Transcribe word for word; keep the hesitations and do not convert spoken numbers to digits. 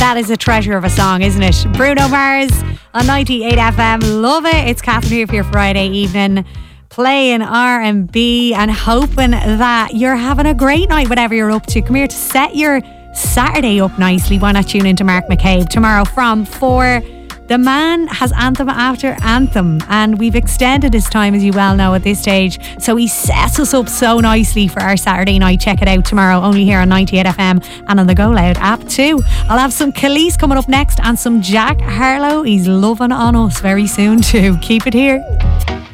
That is a treasure of a song, isn't it? Bruno Mars on ninety-eight F M. Love it. It's Catherine here for your Friday evening, playing R and B and hoping that you're having a great night, whatever you're up to. Come here to set your Saturday up nicely. Why not tune into Mark McCabe tomorrow from four? The man has anthem after anthem, and we've extended his time, as you well know, at this stage. So he sets us up so nicely for our Saturday night. Check it out tomorrow, only here on ninety-eight F M and on the Go Loud app too. I'll have some Khalees coming up next and some Jack Harlow. He's loving on us very soon too. Keep it here.